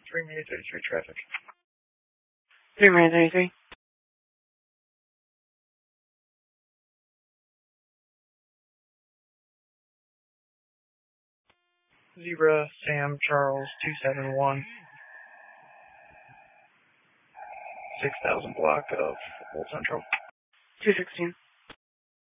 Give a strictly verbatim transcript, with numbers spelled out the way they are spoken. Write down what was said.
three minute thirty-three traffic. three minute thirty-three. Zebra, Sam, Charles, two seven one. six thousand block of Old Central. two sixteen.